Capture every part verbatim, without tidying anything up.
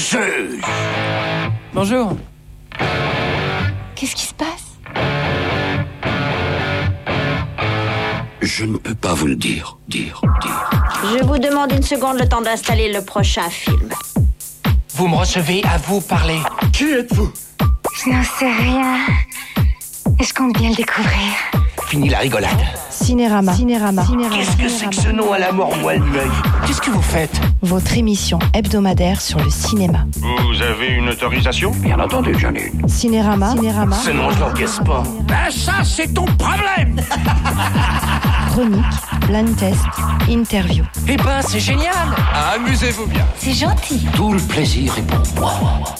Menteuse! Bonjour. Qu'est-ce qui se passe? Je ne peux pas vous le dire, dire, dire. Je vous demande une seconde, le temps d'installer le prochain film. Vous me recevez, à vous parler. Qui êtes-vous? Je n'en sais rien. Et je compte bien le découvrir. Fini la rigolade. Cinérama. Cinérama. Qu'est-ce que c'est que ce nom à la mort moelle l'œil? Qu'est-ce que vous faites? Votre émission hebdomadaire sur le cinéma. Vous avez une autorisation? Bien entendu, j'en ai une. Cinérama. Cinérama. Ce nom, je l'encaisse pas. Ben ça, c'est ton problème! Chronique, blind test, interview. Eh ben, c'est génial. Amusez-vous bien. C'est gentil. Tout le plaisir est pour moi.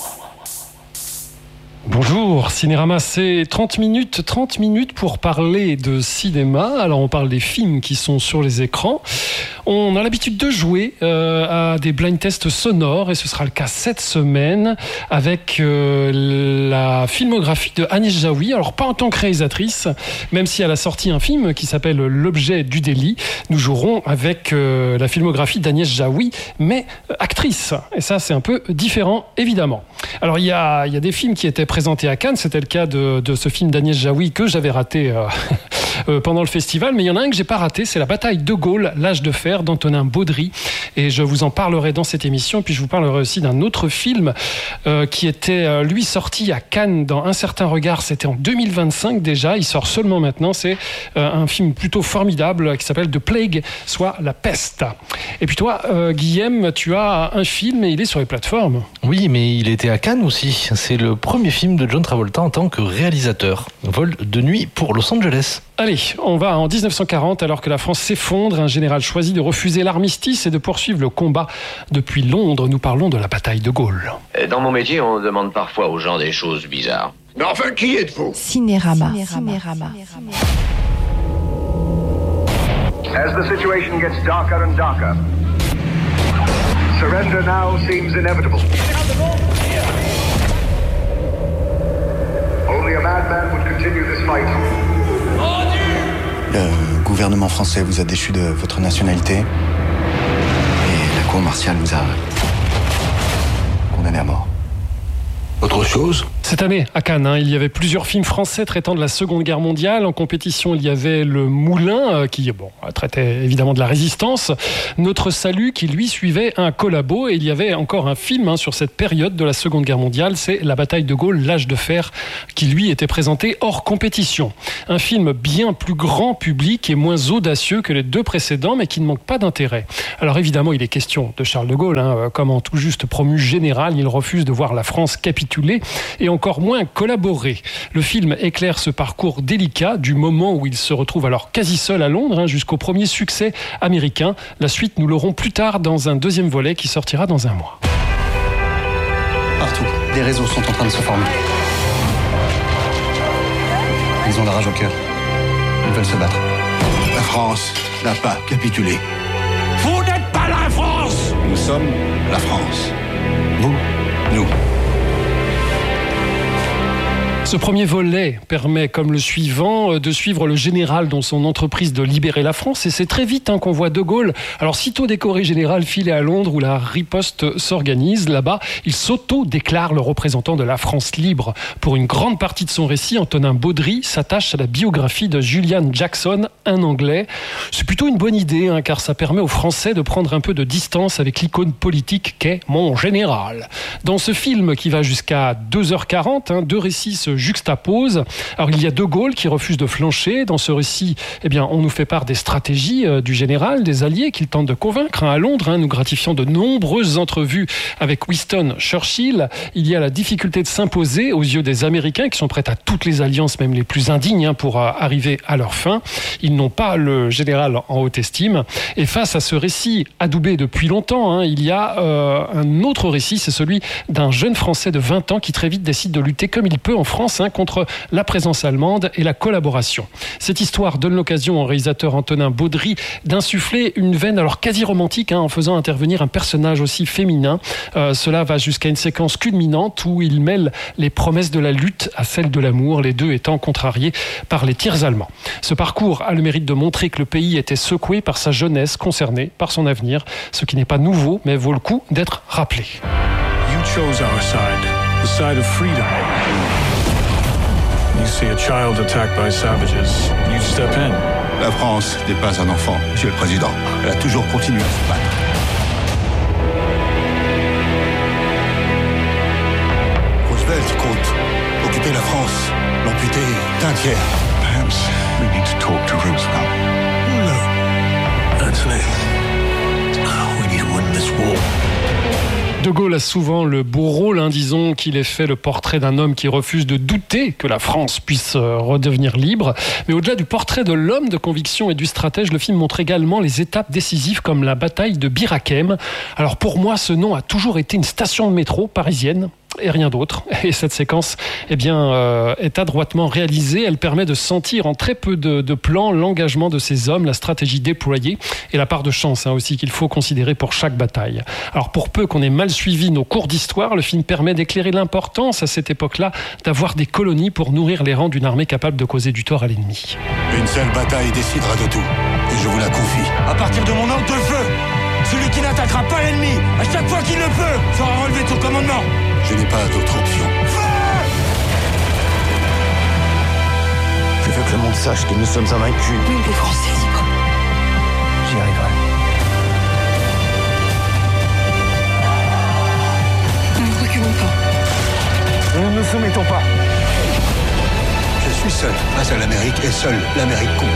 Bonjour, Cinérama, c'est trente minutes, trente minutes pour parler de cinéma. Alors on parle des films qui sont sur les écrans. On a l'habitude de jouer euh, à des blind tests sonores et ce sera le cas cette semaine avec euh, la filmographie de Agnès Jaoui. Alors pas en tant que réalisatrice, même si elle a sorti un film qui s'appelle L'objet du délit. Nous jouerons avec euh, la filmographie d'Agnès Jaoui, mais euh, actrice. Et ça c'est un peu différent évidemment. Alors il y a, il y a des films qui étaient présenté à Cannes, c'était le cas de, de ce film d'Agnès Jaoui que j'avais raté euh, euh, pendant le festival, mais il y en a un que j'ai pas raté, c'est La bataille de Gaulle, l'âge de fer d'Antonin Baudry, et je vous en parlerai dans cette émission, puis je vous parlerai aussi d'un autre film euh, qui était euh, lui sorti à Cannes dans Un certain regard, c'était en deux mille vingt-cinq déjà, il sort seulement maintenant, c'est euh, un film plutôt formidable qui s'appelle The Plague, soit La peste. Et puis toi, euh, Guillaume, tu as un film et il est sur les plateformes. Oui, mais il était à Cannes aussi, c'est le premier film de John Travolta en tant que réalisateur. Vol de nuit pour Los Angeles. Allez, on va en dix-neuf cent quarante, alors que la France s'effondre. Un général choisit de refuser l'armistice et de poursuivre le combat. Depuis Londres, nous parlons de la bataille de Gaulle. Dans mon métier, on demande parfois aux gens des choses bizarres. Mais enfin, qui êtes-vous? Cinérama. Cinérama. As the situation gets darker and darker, surrender now seems inevitable. Only a madman would continue this fight. Le gouvernement français vous a déchu de votre nationalité et la cour martiale vous a condamné à mort. Autre chose? Cette année, à Cannes, hein, il y avait plusieurs films français traitant de la Seconde Guerre mondiale. En compétition, il y avait Le Moulin, euh, qui bon, traitait évidemment de la résistance. Notre Salut, qui lui suivait un collabo. Et il y avait encore un film hein, sur cette période de la Seconde Guerre mondiale. C'est La bataille de Gaulle, l'âge de fer, qui lui était présenté hors compétition. Un film bien plus grand public et moins audacieux que les deux précédents, mais qui ne manque pas d'intérêt. Alors évidemment, il est question de Charles de Gaulle. Hein, comme en tout juste promu général, il refuse de voir la France capituler et encore moins collaborer. Le film éclaire ce parcours délicat du moment où il se retrouve alors quasi seul à Londres hein, jusqu'au premier succès américain. La suite, nous l'aurons plus tard dans un deuxième volet qui sortira dans un mois. Partout, des réseaux sont en train de se former. Ils ont la rage au cœur. Ils veulent se battre. La France n'a pas capitulé. Vous n'êtes pas la France! Nous sommes la France. Vous, nous. Ce premier volet permet, comme le suivant, de suivre le général dans son entreprise de libérer la France. Et c'est très vite hein, qu'on voit De Gaulle, alors sitôt décoré général, filer à Londres où la riposte s'organise. Là-bas, il s'auto-déclare le représentant de la France libre. Pour une grande partie de son récit, Antonin Baudry s'attache à la biographie de Julian Jackson, un Anglais. C'est plutôt une bonne idée, hein, car ça permet aux Français de prendre un peu de distance avec l'icône politique qu'est mon général. Dans ce film qui va jusqu'à deux heures quarante, hein, deux récits se juxtapose. Alors il y a De Gaulle qui refuse de flancher. Dans ce récit, eh bien, on nous fait part des stratégies euh, du général, des alliés qu'il tente de convaincre hein, à Londres, hein, nous gratifiant de nombreuses entrevues avec Winston Churchill. Il y a la difficulté de s'imposer aux yeux des Américains qui sont prêts à toutes les alliances, même les plus indignes, hein, pour euh, arriver à leur fin. Ils n'ont pas le général en haute estime. Et face à ce récit adoubé depuis longtemps, hein, il y a euh, un autre récit, c'est celui d'un jeune Français de vingt ans qui très vite décide de lutter comme il peut en France hein, contre la présence allemande et la collaboration. Cette histoire donne l'occasion au réalisateur Antonin Baudry d'insuffler une veine alors quasi romantique hein, en faisant intervenir un personnage aussi féminin. Euh, cela va jusqu'à une séquence culminante où il mêle les promesses de la lutte à celles de l'amour, les deux étant contrariés par les tirs allemands. Ce parcours a le mérite de montrer que le pays était secoué par sa jeunesse, concerné par son avenir, ce qui n'est pas nouveau mais vaut le coup d'être rappelé. chose our side, the side of freedom. You see a child attacked by savages, you step in. La France n'est pas un enfant, Monsieur le Président. Elle a toujours continué à se battre. Roosevelt compte occuper la France, l'amputer d'un tiers. Perhaps we need to talk to Roosevelt. No. Anthony, we need to win this war. De Gaulle a souvent le beau rôle, hein, disons qu'il ait fait le portrait d'un homme qui refuse de douter que la France puisse euh, redevenir libre. Mais au-delà du portrait de l'homme de conviction et du stratège, le film montre également les étapes décisives comme la bataille de Bir Hakeim. Alors pour moi, ce nom a toujours été une station de métro parisienne. Et rien d'autre. Et cette séquence eh bien, euh, est adroitement réalisée. Elle permet de sentir en très peu de, de plans l'engagement de ces hommes, la stratégie déployée et la part de chance hein, aussi qu'il faut considérer pour chaque bataille. Alors pour peu qu'on ait mal suivi nos cours d'histoire, le film permet d'éclairer l'importance à cette époque-là d'avoir des colonies pour nourrir les rangs d'une armée capable de causer du tort à l'ennemi. Une seule bataille décidera de tout. Et je vous la confie. À partir de mon ordre de feu, celui qui n'attaquera pas l'ennemi, à chaque fois qu'il le peut, fera relever ton commandement. Je n'ai pas d'autre option. Je veux que le monde sache que nous sommes invaincus. Oui, les Français, dis-moi. J'y arriverai. Nous ne reculons pas. Nous ne nous soumettons pas. Je suis seul face à l'Amérique et seul l'Amérique compte.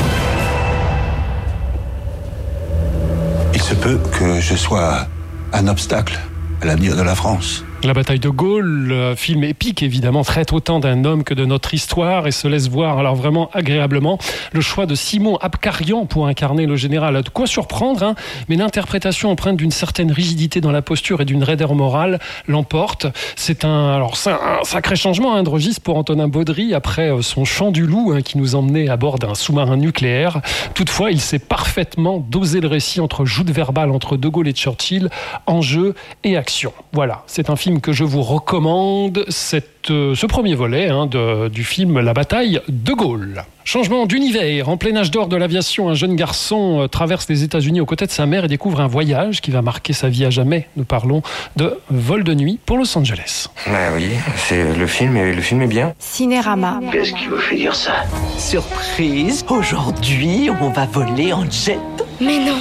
Il se peut que je sois un obstacle à l'avenir de la France. La bataille de Gaulle, le film épique évidemment, traite autant d'un homme que de notre histoire et se laisse voir alors vraiment agréablement. Le choix de Simon Abkarian pour incarner le général a de quoi surprendre, hein, mais l'interprétation empreinte d'une certaine rigidité dans la posture et d'une raideur morale l'emporte. C'est un, alors, c'est un sacré changement hein, de registre pour Antonin Baudry après son Chant du loup hein, qui nous emmenait à bord d'un sous-marin nucléaire. Toutefois, il sait parfaitement doser le récit entre joute verbale entre De Gaulle et Churchill, enjeu et action. Voilà, c'est un film que je vous recommande, cette, euh, ce premier volet hein, de, du film La bataille de Gaulle. Changement d'univers. En plein âge d'or de l'aviation, un jeune garçon euh, traverse les États-Unis aux côtés de sa mère et découvre un voyage qui va marquer sa vie à jamais. Nous parlons de Vol de nuit pour Los Angeles. Ah oui, c'est le film, et le film est bien. Cinérama. Qu'est-ce qui vous fait dire ça? Surprise, aujourd'hui, on va voler en jet. Mais non.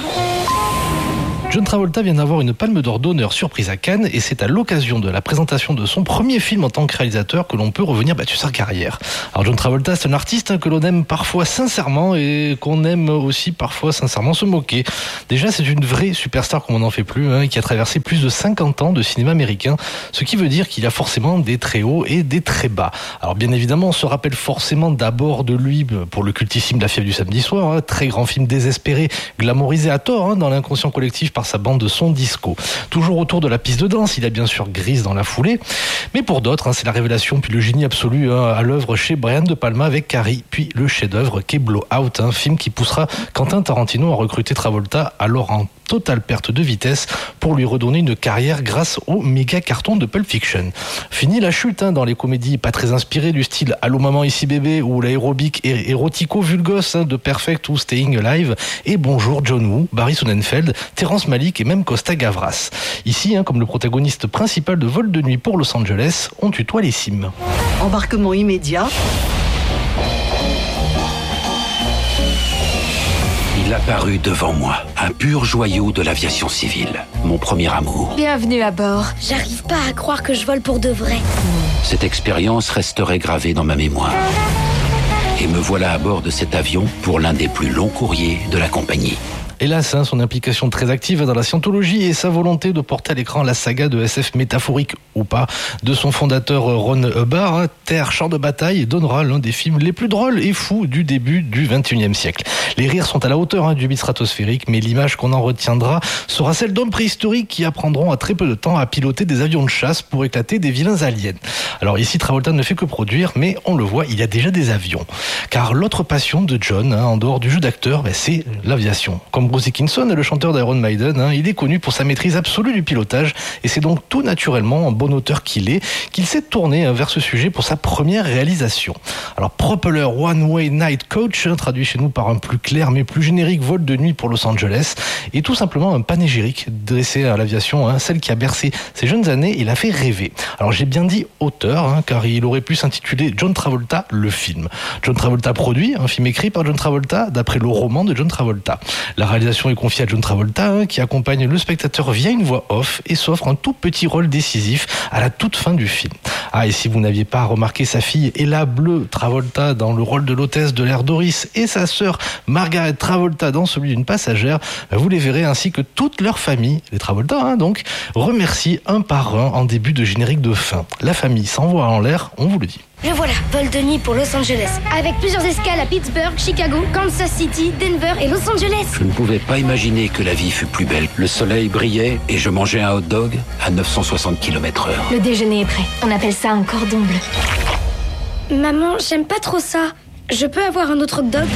John Travolta vient d'avoir une palme d'or d'honneur surprise à Cannes et c'est à l'occasion de la présentation de son premier film en tant que réalisateur que l'on peut revenir bah, sur sa carrière. Alors John Travolta, c'est un artiste hein, que l'on aime parfois sincèrement et qu'on aime aussi parfois sincèrement se moquer. Déjà, c'est une vraie superstar comme on n'en fait plus, hein, qui a traversé plus de cinquante ans de cinéma américain, ce qui veut dire qu'il y a forcément des très hauts et des très bas. Alors bien évidemment, on se rappelle forcément d'abord de lui pour le cultissime La fièvre du samedi soir, hein, très grand film désespéré, glamourisé à tort hein, dans l'inconscient collectif par sa bande de son disco. Toujours autour de la piste de danse, il a bien sûr Grease dans la foulée, mais pour d'autres, hein, c'est la révélation puis le génie absolu hein, à l'œuvre chez Brian De Palma avec Carrie, puis le chef-d'œuvre qu'est Blowout, un film qui poussera Quentin Tarantino à recruter Travolta, alors en totale perte de vitesse, pour lui redonner une carrière grâce au méga carton de Pulp Fiction. Fini la chute hein, dans les comédies pas très inspirées du style Allô maman ici bébé ou l'aérobic et érotico-vulgos hein, de Perfect ou Staying Alive et Bonjour John Woo, Barry Sonnenfeld, Terrence Malick et même Costa Gavras. Ici, hein, comme le protagoniste principal de Vol de nuit pour Los Angeles, on tutoie les cimes. Embarquement immédiat. Il apparut devant moi, un pur joyau de l'aviation civile, mon premier amour. Bienvenue à bord. J'arrive pas à croire que je vole pour de vrai. Cette expérience resterait gravée dans ma mémoire. Et me voilà à bord de cet avion pour l'un des plus longs courriers de la compagnie. Hélas, hein, son implication très active dans la scientologie et sa volonté de porter à l'écran la saga de S F métaphorique ou pas de son fondateur Ron Hubbard, hein, Terre, champ de bataille, donnera l'un des films les plus drôles et fous du début du vingt et unième siècle. Les rires sont à la hauteur hein, du beat stratosphérique, mais l'image qu'on en retiendra sera celle d'hommes préhistoriques qui apprendront à très peu de temps à piloter des avions de chasse pour éclater des vilains aliens. Alors ici, Travolta ne fait que produire, mais on le voit, il y a déjà des avions. Car l'autre passion de John, hein, en dehors du jeu d'acteur, ben, c'est l'aviation. Comme comme Bruce Dickinson, le chanteur d'Iron Maiden, hein, il est connu pour sa maîtrise absolue du pilotage et c'est donc tout naturellement, en bon auteur qu'il est, qu'il s'est tourné hein, vers ce sujet pour sa première réalisation. Alors Propeller One Way Night Coach, hein, traduit chez nous par un plus clair mais plus générique vol de nuit pour Los Angeles, est tout simplement un panégyrique dressé à l'aviation, hein, celle qui a bercé ses jeunes années et l'a fait rêver. Alors j'ai bien dit auteur, hein, car il aurait pu s'intituler John Travolta, le film. John Travolta produit un film écrit par John Travolta d'après le roman de John Travolta. La réalisation est confiée à John Travolta, hein, qui accompagne le spectateur via une voix off et s'offre un tout petit rôle décisif à la toute fin du film. Ah, et si vous n'aviez pas remarqué sa fille Ella Bleu Travolta dans le rôle de l'hôtesse de l'air Doris et sa sœur Margaret Travolta dans celui d'une passagère, vous les verrez ainsi que toute leur famille, les Travolta hein, donc, remercie un par un en début de générique de fin. La famille s'envoie en l'air, on vous le dit. Le voilà, vol de nuit pour Los Angeles, avec plusieurs escales à Pittsburgh, Chicago, Kansas City, Denver et Los Angeles. Je ne pouvais pas imaginer que la vie fût plus belle. Le soleil brillait et je mangeais un hot dog à neuf cent soixante kilomètres heure. Le déjeuner est prêt. On appelle ça un cordon bleu. Maman, j'aime pas trop ça. Je peux avoir un autre hot dog?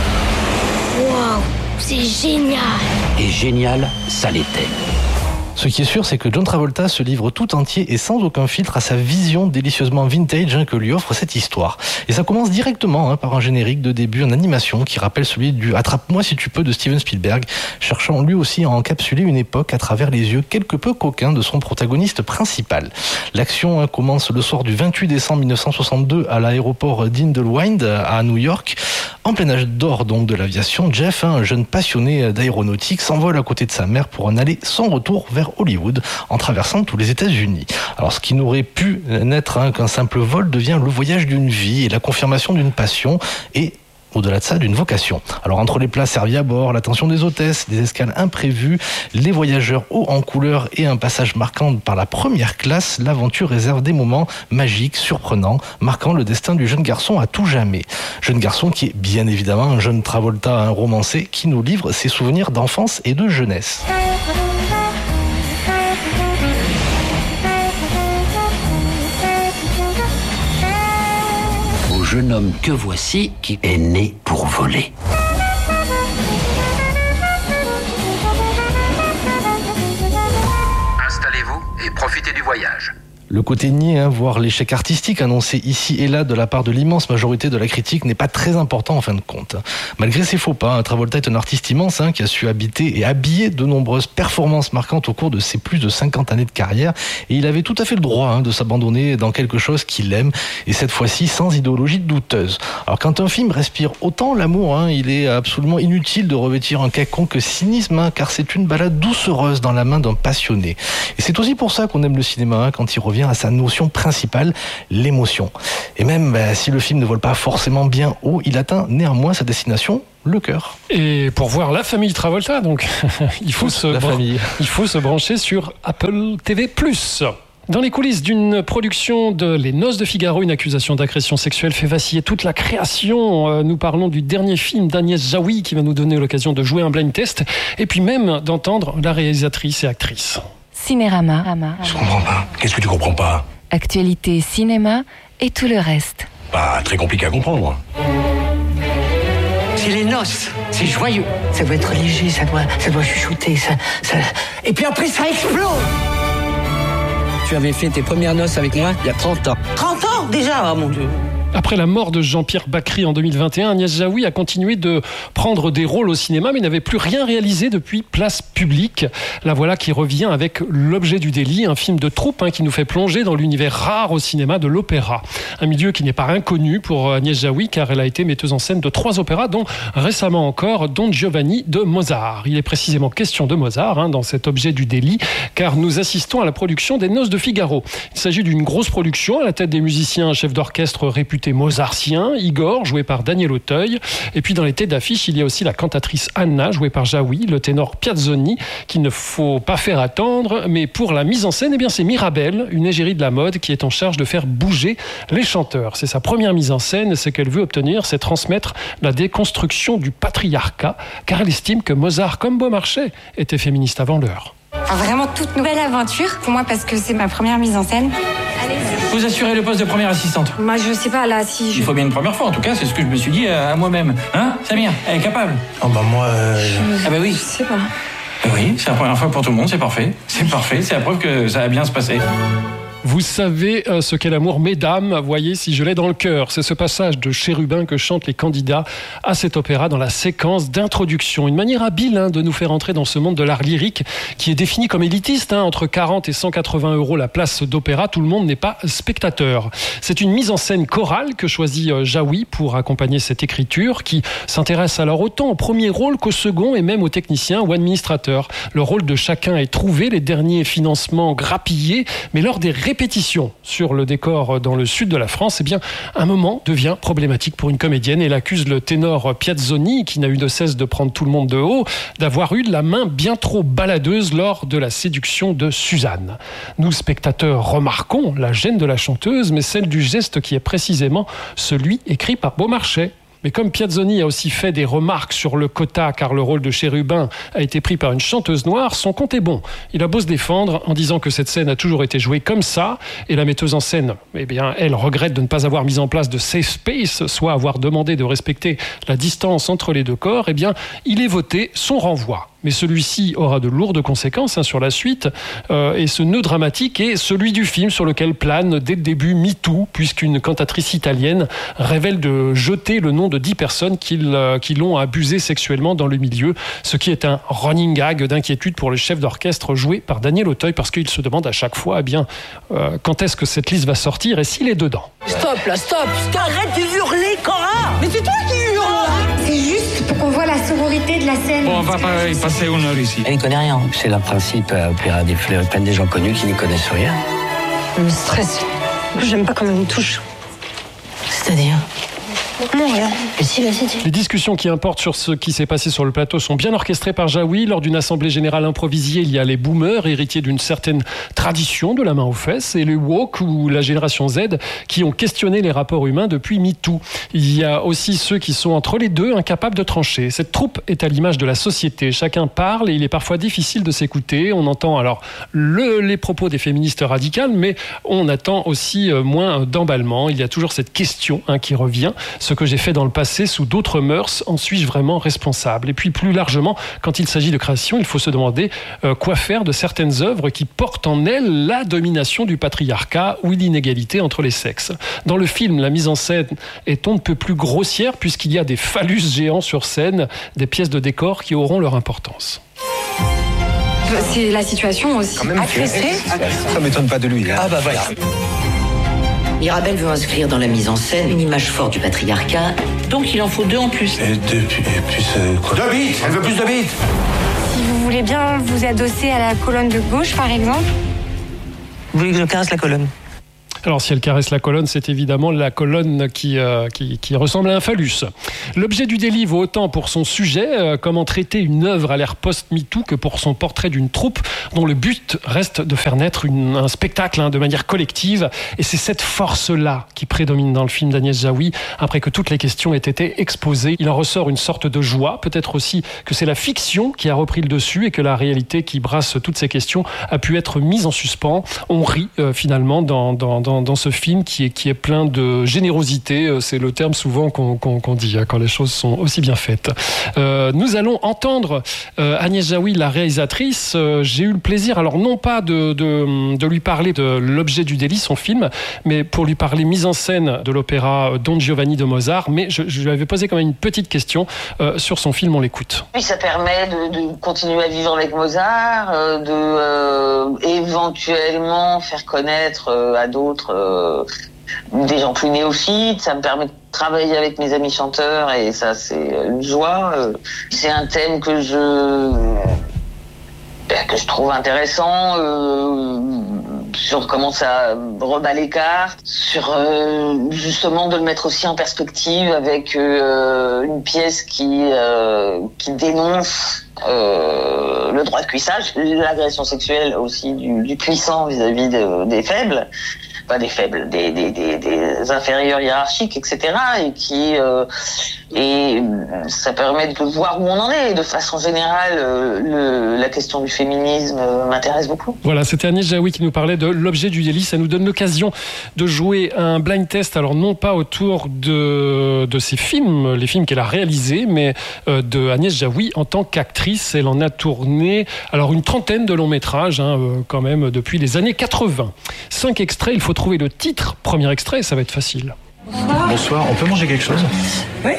Waouh, c'est génial. Et génial, ça l'était. Ce qui est sûr, c'est que John Travolta se livre tout entier et sans aucun filtre à sa vision délicieusement vintage hein, que lui offre cette histoire. Et ça commence directement hein, par un générique de début en animation qui rappelle celui du « Attrape-moi si tu peux » de Steven Spielberg, cherchant lui aussi à encapsuler une époque à travers les yeux quelque peu coquins de son protagoniste principal. L'action hein, commence le soir du vingt-huit décembre mille neuf cent soixante-deux à l'aéroport d'Inglewood à New York. En plein âge d'or donc de l'aviation, Jeff, hein, un jeune passionné d'aéronautique, s'envole à côté de sa mère pour en aller sans retour vers Hollywood en traversant tous les États-Unis. Alors ce qui n'aurait pu n'être hein, qu'un simple vol devient le voyage d'une vie et la confirmation d'une passion et au-delà de ça, d'une vocation. Alors entre les plats servis à bord, l'attention des hôtesses, des escales imprévues, les voyageurs hauts en couleur et un passage marquant par la première classe, l'aventure réserve des moments magiques, surprenants, marquant le destin du jeune garçon à tout jamais. Jeune garçon qui est bien évidemment un jeune Travolta, un romancé qui nous livre ses souvenirs d'enfance et de jeunesse. Jeune homme que voici qui est né pour voler. Installez-vous et profitez du voyage. Le côté niais, hein, voire l'échec artistique annoncé ici et là de la part de l'immense majorité de la critique n'est pas très important en fin de compte. Malgré ses faux pas, hein, Travolta est un artiste immense hein, qui a su habiter et habiller de nombreuses performances marquantes au cours de ses plus de cinquante années de carrière et il avait tout à fait le droit hein, de s'abandonner dans quelque chose qu'il aime et cette fois-ci sans idéologie douteuse. Alors quand un film respire autant l'amour, hein, il est absolument inutile de revêtir un quelconque cynisme hein, car c'est une balade doucereuse dans la main d'un passionné. Et c'est aussi pour ça qu'on aime le cinéma hein, quand il revient à sa notion principale, l'émotion. Et même bah, si le film ne vole pas forcément bien haut, il atteint néanmoins sa destination, le cœur. Et pour voir la famille Travolta, donc il faut, se, bran- il faut se brancher sur Apple T V plus. Dans les coulisses d'une production de Les Noces de Figaro, une accusation d'agression sexuelle fait vaciller toute la création. Nous parlons du dernier film d'Agnès Jaoui qui va nous donner l'occasion de jouer un blind test et puis même d'entendre la réalisatrice et actrice. Cinérama. Je comprends pas. Qu'est-ce que tu comprends pas? Actualité, cinéma et tout le reste. Pas très compliqué à comprendre. C'est les noces, c'est joyeux. Ça doit être léger, ça doit, ça doit chuchoter, ça, ça... Et puis après, ça explose. Tu avais fait tes premières noces avec moi il y a trente ans. trente ans déjà, oh mon Dieu. Après la mort de Jean-Pierre Bacry en deux mille vingt et un, Agnès Jaoui a continué de prendre des rôles au cinéma, mais n'avait plus rien réalisé depuis Place Publique. La voilà qui revient avec L'Objet du délit, un film de troupe hein, qui nous fait plonger dans l'univers rare au cinéma de l'opéra. Un milieu qui n'est pas inconnu pour Agnès Jaoui, car elle a été metteuse en scène de trois opéras, dont récemment encore Don Giovanni de Mozart. Il est précisément question de Mozart hein, dans cet Objet du délit, car nous assistons à la production des Noces de Figaro. Il s'agit d'une grosse production à la tête des musiciens chefs d'orchestre réputés mozartien, Igor, joué par Daniel Auteuil. Et puis dans les têtes d'affiche, il y a aussi la cantatrice Anna, jouée par Jaoui, le ténor Piazzoni, qu'il ne faut pas faire attendre. Mais pour la mise en scène, eh bien, c'est Mirabelle, une égérie de la mode, qui est en charge de faire bouger les chanteurs. C'est sa première mise en scène. Ce qu'elle veut obtenir, c'est transmettre la déconstruction du patriarcat, car elle estime que Mozart, comme Beaumarchais, était féministe avant l'heure. Enfin, vraiment toute nouvelle aventure pour moi parce que c'est ma première mise en scène. Vous assurez le poste de première assistante. Moi, je sais pas, là, si je... Il faut bien une première fois, en tout cas, c'est ce que je me suis dit à moi-même. Hein, Samir, elle est capable. Oh bah moi... Euh... Je... Ah bah oui. Je sais pas. Oui, c'est la première fois pour tout le monde, c'est parfait. C'est parfait, c'est la preuve que ça va bien se passer. Vous savez euh, ce qu'est l'amour, mesdames, voyez si je l'ai dans le cœur. C'est ce passage de Chérubin que chantent les candidats à cet opéra dans la séquence d'introduction. Une manière habile hein, de nous faire entrer dans ce monde de l'art lyrique qui est défini comme élitiste. Hein, entre quarante et cent quatre-vingts euros la place d'opéra, tout le monde n'est pas spectateur. C'est une mise en scène chorale que choisit euh, Jaoui pour accompagner cette écriture qui s'intéresse alors autant au premier rôle qu'au second et même au technicien ou administrateur. Le rôle de chacun est trouvé, les derniers financements grappillés, mais lors des répétition sur le décor dans le sud de la France, eh bien, un moment devient problématique pour une comédienne. Elle accuse le ténor Piazzoni, qui n'a eu de cesse de prendre tout le monde de haut, d'avoir eu la main bien trop baladeuse lors de la séduction de Suzanne. Nous, spectateurs, remarquons la gêne de la chanteuse, mais celle du geste qui est précisément celui écrit par Beaumarchais. Mais comme Piazzoni a aussi fait des remarques sur le quota, car le rôle de Chérubin a été pris par une chanteuse noire, son compte est bon. Il a beau se défendre en disant que cette scène a toujours été jouée comme ça, et la metteuse en scène, eh bien, elle regrette de ne pas avoir mis en place de safe space, soit avoir demandé de respecter la distance entre les deux corps, eh bien, il est voté son renvoi. Mais celui-ci aura de lourdes conséquences hein, sur la suite. Euh, et ce nœud dramatique est celui du film sur lequel plane dès le début MeToo, puisqu'une cantatrice italienne révèle de jeter le nom de dix personnes qui, euh, qui l'ont abusé sexuellement dans le milieu, ce qui est un running gag d'inquiétude pour le chef d'orchestre joué par Daniel Auteuil, parce qu'il se demande à chaque fois eh bien, euh, quand est-ce que cette liste va sortir et s'il est dedans. Stop là, stop, stop. Arrête de hurler, Cora. Mais c'est toi qui hurles. C'est juste pour qu'on voit la sororité de la scène. Bon, on va pas y passer une heure ici. Elle n'y connaît rien. C'est le principe à opéra des fleurs, plein des gens connus qui n'y connaissent rien. Je me stresse. J'aime pas comment on me touche. C'est-à-dire ? Non, rien. Si, vas-y, dis. Les discussions qui importent sur ce qui s'est passé sur le plateau sont bien orchestrées par Jaoui. Lors d'une assemblée générale improvisée, il y a les boomers, héritiers d'une certaine tradition de la main aux fesses, et les woke ou la génération Z qui ont questionné les rapports humains depuis MeToo. Il y a aussi ceux qui sont entre les deux, incapables de trancher. Cette troupe est à l'image de la société. Chacun parle et il est parfois difficile de s'écouter. On entend alors le, les propos des féministes radicales, mais on attend aussi moins d'emballement. Il y a toujours cette question hein, qui revient. Ce que j'ai fait dans le passé sous d'autres mœurs, en suis-je vraiment responsable ? Et puis plus largement, quand il s'agit de création, il faut se demander euh, quoi faire de certaines œuvres qui portent en elles la domination du patriarcat ou l'inégalité entre les sexes. Dans le film, la mise en scène est on ne peut plus grossière puisqu'il y a des phallus géants sur scène, des pièces de décor qui auront leur importance. C'est la situation aussi. Agressé ? Ça m'étonne pas de lui. Hein. Ah bah voilà. Mirabel veut inscrire dans la mise en scène une image forte du patriarcat, donc il en faut deux en plus. Et deux, et plus euh, quoi ? Deux bits. Elle veut plus de bits. Si vous voulez bien vous adosser à la colonne de gauche, par exemple. Vous voulez que je caresse la colonne ? Alors si elle caresse la colonne, c'est évidemment la colonne qui, euh, qui, qui ressemble à un phallus. L'objet du délit vaut autant pour son sujet, euh, comment traiter une œuvre à l'ère post-MeToo, que pour son portrait d'une troupe dont le but reste de faire naître une, un spectacle hein, de manière collective. Et c'est cette force-là qui prédomine dans le film d'Agnès Jaoui. Après que toutes les questions aient été exposées, il en ressort une sorte de joie. Peut-être aussi que c'est la fiction qui a repris le dessus et que la réalité qui brasse toutes ces questions a pu être mise en suspens. On rit euh, finalement dans, dans, dans Dans, dans ce film qui est, qui est plein de générosité. C'est le terme souvent qu'on, qu'on, qu'on dit hein, quand les choses sont aussi bien faites. Euh, nous allons entendre euh, Agnès Jaoui, la réalisatrice. Euh, j'ai eu le plaisir, alors non pas de, de, de lui parler de l'objet du délit, son film, mais pour lui parler mise en scène de l'opéra Don Giovanni de Mozart. Mais je, je lui avais posé quand même une petite question euh, sur son film. On l'écoute. Oui, ça permet de, de continuer à vivre avec Mozart, euh, de euh, éventuellement faire connaître euh, à d'autres Euh, des gens plus néophytes. Ça me permet de travailler avec mes amis chanteurs et ça c'est une joie. C'est un thème que je que je trouve intéressant, euh, sur comment ça rebat les cartes, sur euh, justement de le mettre aussi en perspective avec euh, une pièce qui euh, qui dénonce euh, le droit de cuissage, l'agression sexuelle aussi du, du puissant vis-à-vis de, des faibles. Pas des faibles, des, des, des, des inférieurs hiérarchiques, et cetera, et qui euh, Et ça permet de voir où on en est. De façon générale, le, la question du féminisme m'intéresse beaucoup. Voilà, c'était Agnès Jaoui qui nous parlait de l'objet du délit. Ça nous donne l'occasion de jouer un blind test, alors non pas autour de, de ses films, les films qu'elle a réalisés, mais de Agnès Jaoui en tant qu'actrice. Elle en a tourné alors une trentaine de longs métrages, hein, quand même, depuis les années quatre-vingts. Cinq extraits, il faut trouver le titre. Premier extrait, ça va être facile. Bonsoir. Bonsoir, on peut manger quelque chose ? Oui.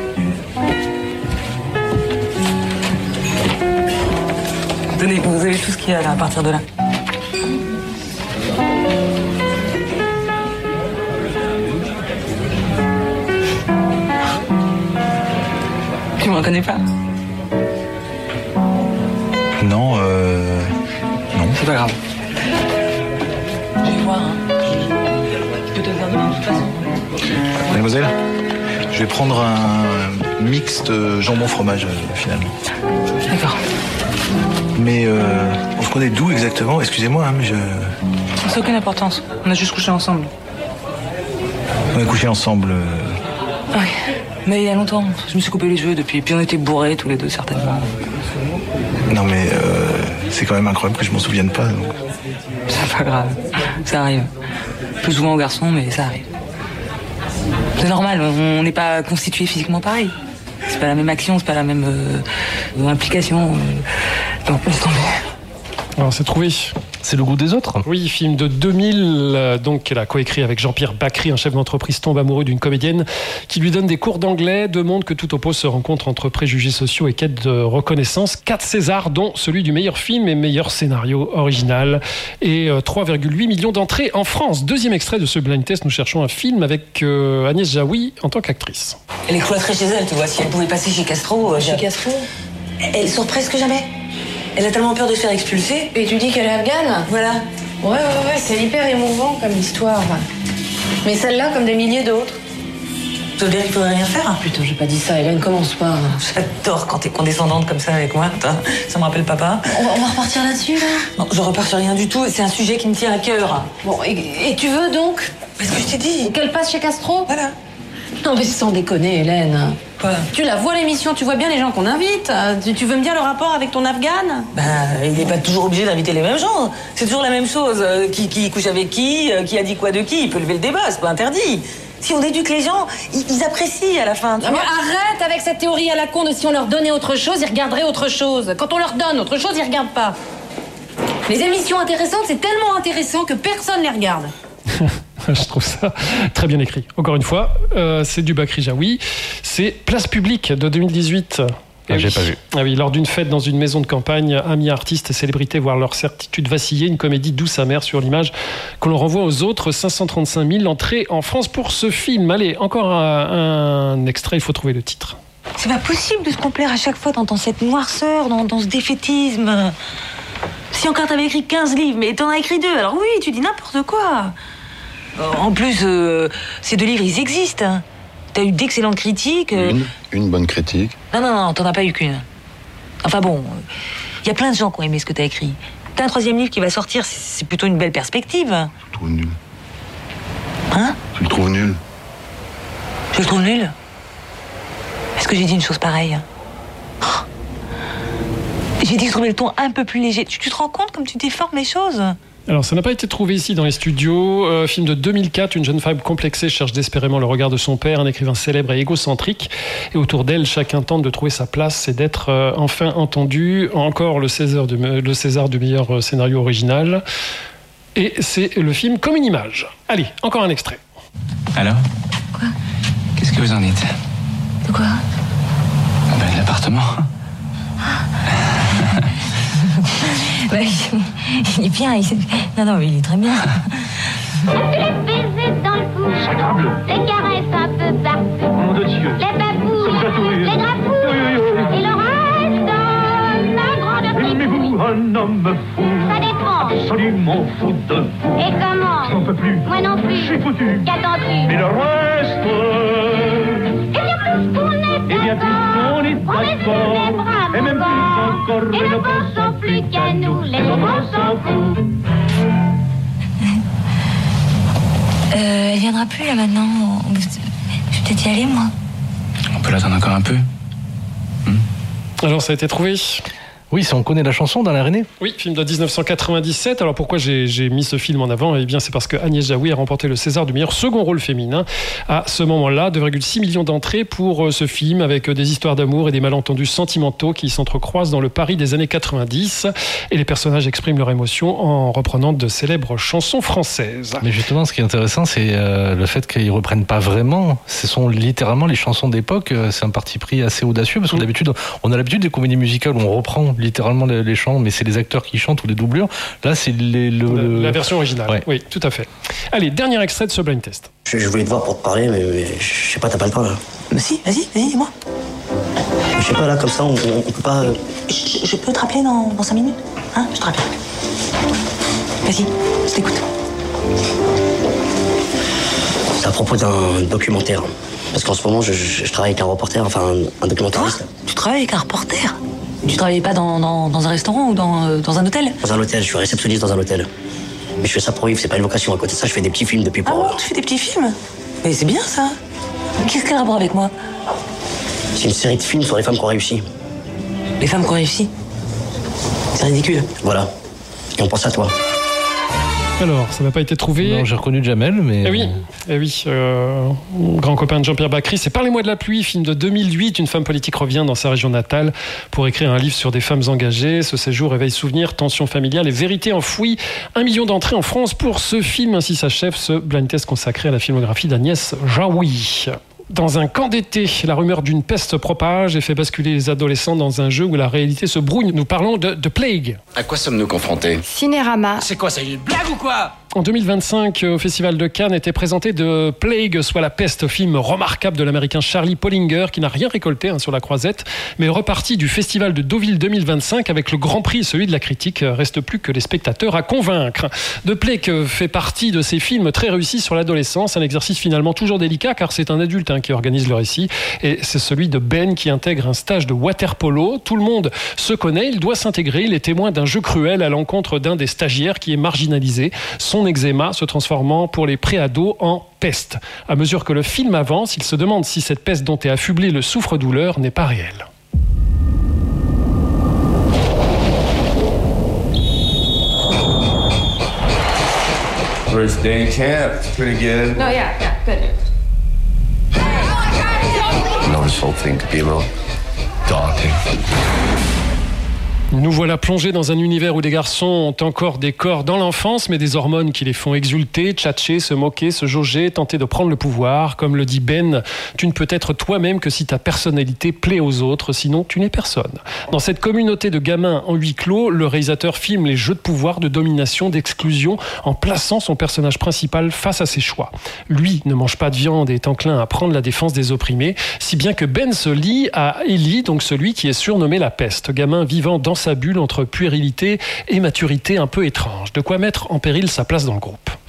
Tenez, vous avez tout ce qu'il y a là, à partir de là. Tu me reconnais pas ? Non, euh... non. C'est pas grave. Je vais voir, hein. Je peux te le faire demain, de toute façon. Mademoiselle, je vais prendre un mixte jambon-fromage, euh, finalement. D'accord. Mais euh, on se connaît d'où exactement ? Excusez-moi, hein, mais je... Ça n'a aucune importance. On a juste couché ensemble. On a couché ensemble... Euh... Oui, mais il y a longtemps. Je me suis coupé les cheveux depuis. Puis on était bourrés tous les deux, certainement. Non, mais euh, c'est quand même incroyable que je m'en souvienne pas. Donc... C'est pas grave. Ça arrive. Plus souvent aux garçons, mais ça arrive. C'est normal, on n'est pas constitué physiquement pareil. C'est pas la même action, c'est pas la même euh, implication. Euh... Donc, laisse tomber. Alors, c'est trouvé. C'est Le goût des autres ? Oui, film de deux mille, donc qu'elle a coécrit avec Jean-Pierre Bacry, un chef d'entreprise tombe amoureux d'une comédienne qui lui donne des cours d'anglais. Deux mondes que tout oppose se rencontrent entre préjugés sociaux et quête de reconnaissance. Quatre Césars, dont celui du meilleur film et meilleur scénario original. Et trois virgule huit millions d'entrées en France. Deuxième extrait de ce blind test, nous cherchons un film avec euh, Agnès Jaoui en tant qu'actrice. Elle est cloîtrée chez elle, tu vois. Si elle pouvait passer chez Castro... Euh, chez Castro elle sort presque jamais. Elle a tellement peur de se faire expulser. Et tu dis qu'elle est afghane ? Voilà. Ouais, ouais, ouais, c'est hyper émouvant comme histoire. Mais celle-là, comme des milliers d'autres. Ça veut dire qu'il faudrait rien faire ? Putain, j'ai pas dit ça, Hélène, commence pas. J'adore quand t'es condescendante comme ça avec moi. Ça me rappelle papa. On va, on va repartir là-dessus, là ? Non, je repars sur rien du tout. C'est un sujet qui me tient à cœur. Bon, et, et tu veux donc ? Parce que je t'ai dit. Qu'elle passe chez Castro ? Voilà. Non, mais sans déconner, Hélène. Quoi ? Tu la vois l'émission, tu vois bien les gens qu'on invite. Tu, tu veux me dire le rapport avec ton afghane ? Ben, il n'est pas toujours obligé d'inviter les mêmes gens. C'est toujours la même chose. Euh, qui, qui couche avec qui, euh, qui a dit quoi de qui. Il peut lever le débat, c'est pas interdit. Si on éduque les gens, ils, ils apprécient à la fin. Tu non, vois mais arrête avec cette théorie à la con de si on leur donnait autre chose, ils regarderaient autre chose. Quand on leur donne autre chose, ils regardent pas. Les émissions intéressantes, c'est tellement intéressant que personne les regarde. Je trouve ça très bien écrit. Encore une fois, euh, c'est du Bacry Jaoui. C'est Place publique de deux mille dix-huit. Ah, j'ai oui. pas vu. Ah oui, lors d'une fête dans une maison de campagne, amis, artistes et célébrités voient leur certitude vaciller. Une comédie douce amère sur l'image que l'on renvoie aux autres. cinq cent trente-cinq mille entrées en France pour ce film. Allez, encore un, un extrait, il faut trouver le titre. C'est pas possible de se complaire à chaque fois dans, dans cette noirceur, dans, dans ce défaitisme. Si encore t'avais écrit quinze livres, mais t'en as écrit deux, alors oui, tu dis n'importe quoi. En plus, euh, ces deux livres, ils existent. Hein. T'as eu d'excellentes critiques. Euh... Une, une bonne critique. Non, non, non, t'en as pas eu qu'une. Enfin bon, il y a plein de gens qui ont aimé ce que t'as écrit. T'as un troisième livre qui va sortir, c'est plutôt une belle perspective. Je le trouve nul. Hein ? Tu le trouves nul. Je le trouve nul ? Est-ce que j'ai dit une chose pareille ? Oh. J'ai dit que je trouvais le ton un peu plus léger. Tu, tu te rends compte comme tu déformes les choses ? Alors, ça n'a pas été trouvé ici dans les studios. Euh, film de deux mille quatre, une jeune femme complexée cherche désespérément le regard de son père, un écrivain célèbre et égocentrique. Et autour d'elle, chacun tente de trouver sa place et d'être euh, enfin entendu. Encore le César, du, le César du meilleur scénario original. Et c'est le film Comme une image. Allez, encore un extrait. Alors ? Quoi ? Qu'est-ce que vous en dites ? De quoi ? Ah ben, de l'appartement. Bah, il, il est bien. Il... Non, non, mais il est très bien. Les baisers dans le cou, les caresses un peu partout, Nom de Dieu. les babouilles, les grapouilles, et le reste d'un grande fripouille. Aimez-vous un homme fou? Ça dépend. Absolument fou de vous. Et comment? J'en peux plus. Moi non plus. Je suis foutu. Qu'attends-tu? Mais le reste. Et bien plus qu'on est Et bien plus qu'on est d'accord. Et même plus encore. Et ne pensons plus qu'à nous, les autres s'en foutent. Euh, elle viendra plus là maintenant. Je vais peut-être y aller moi. peut l'attendre encore un peu. Hmm. Alors, ça a été trouvé ? Oui, si on connaît la chanson dans l'arénée. Oui, film de dix-neuf cent quatre-vingt-dix-sept. Alors pourquoi j'ai, j'ai mis ce film en avant ? Eh bien, c'est parce que Agnès Jaoui a remporté le César du meilleur second rôle féminin à ce moment-là. deux virgule six millions d'entrées pour ce film, avec des histoires d'amour et des malentendus sentimentaux qui s'entrecroisent dans le Paris des années quatre-vingt-dix. Et les personnages expriment leur émotion en reprenant de célèbres chansons françaises. Mais justement, ce qui est intéressant, c'est euh, le fait qu'ils ne reprennent pas vraiment. Ce sont littéralement les chansons d'époque. C'est un parti pris assez audacieux, parce que mmh. d'habitude, on a l'habitude des comédies musicales où on reprend littéralement les, les chants, mais c'est les acteurs qui chantent ou les doublures. Là, c'est les, le, la, le... la version originale. Ouais. Oui, tout à fait. Allez, dernier extrait de ce blind test. Je, je voulais te voir pour te parler, mais, mais je sais pas, t'as pas le temps là. Mais si, vas-y, vas-y, dis-moi. Je sais pas, là, comme ça, on, on, on peut pas. Euh... Je, je peux te rappeler dans, dans cinq minutes ? Hein ? Je te rappelle. Vas-y, je t'écoute. C'est à propos d'un documentaire. Parce qu'en ce moment, je, je, je travaille avec un reporter, enfin un, un documentariste. Quoi ? Tu travailles avec un reporter ? Tu travaillais pas dans, dans, dans un restaurant ou dans, euh, dans un hôtel ? Dans un hôtel, je suis réceptionniste dans un hôtel. Mais je fais ça pour vivre, c'est pas une vocation. À côté de ça, je fais des petits films depuis pour... Ah bon, tu fais des petits films ? Mais c'est bien ça. Qu'est-ce qu'elle a à voir avec moi ? C'est une série de films sur les femmes qui ont réussi. Les femmes qui ont réussi ? C'est ridicule. Voilà. Et on pense à toi. Alors, ça n'a pas été trouvé. Non, j'ai reconnu Jamel, mais... Eh oui, eh oui euh, grand copain de Jean-Pierre Bacry. C'est Parlez-moi de la pluie, film de deux mille huit. Une femme politique revient dans sa région natale pour écrire un livre sur des femmes engagées. Ce séjour réveille souvenirs, tensions familiales et vérités enfouies. Un million d'entrées en France pour ce film. Ainsi s'achève ce blind test consacré à la filmographie d'Agnès Jaoui. Dans un camp d'été, la rumeur d'une peste se propage et fait basculer les adolescents dans un jeu où la réalité se brouille. Nous parlons de, de Plague. À quoi sommes-nous confrontés ? Cinérama. C'est quoi, c'est une blague ou quoi ? En deux mille vingt-cinq, au Festival de Cannes, était présenté The Plague, soit la peste, film remarquable de l'américain Charlie Pollinger, qui n'a rien récolté hein, sur la croisette, mais reparti du Festival de Deauville deux mille vingt-cinq avec le grand prix, celui de la critique. Reste plus que les spectateurs à convaincre. The Plague fait partie de ces films très réussis sur l'adolescence, un exercice finalement toujours délicat, car c'est un adulte hein, qui organise le récit, et c'est celui de Ben qui intègre un stage de water-polo. Tout le monde se connaît, il doit s'intégrer, il est témoin d'un jeu cruel à l'encontre d'un des stagiaires qui est marginalisé. Son eczéma se transformant pour les préados en peste. À mesure que le film avance, il se demande si cette peste dont est affublé le souffre-douleur n'est pas réelle. First day camp, pretty good. No, yeah, yeah, good. No, this whole thing could be a little daunting. Nous voilà plongés dans un univers où des garçons ont encore des corps dans l'enfance, mais des hormones qui les font exulter, tchatcher, se moquer, se jauger, tenter de prendre le pouvoir. Comme le dit Ben, tu ne peux être toi-même que si ta personnalité plaît aux autres, sinon tu n'es personne. Dans cette communauté de gamins en huis clos, le réalisateur filme les jeux de pouvoir, de domination, d'exclusion, en plaçant son personnage principal face à ses choix. Lui ne mange pas de viande et est enclin à prendre la défense des opprimés, si bien que Ben se lie à Ellie, donc celui qui est surnommé la peste, gamin vivant dans sa bulle entre puérilité et maturité un peu étrange. De quoi mettre en péril sa place dans le groupe.